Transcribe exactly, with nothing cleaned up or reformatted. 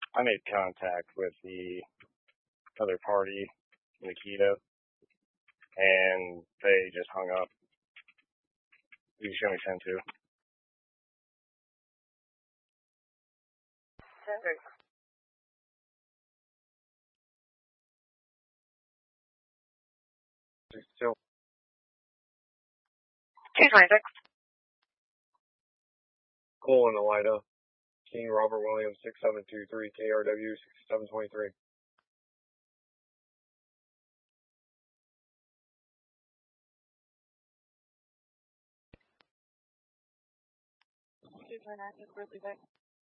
I made contact with the other party, Nikita, and they just hung up. You can show me ten two. Still. two twenty-six. Cole in Elida. King Robert Williams, six seven two three, K R W, sixty-seven twenty-three. two twenty-nine, Grizzly Bay.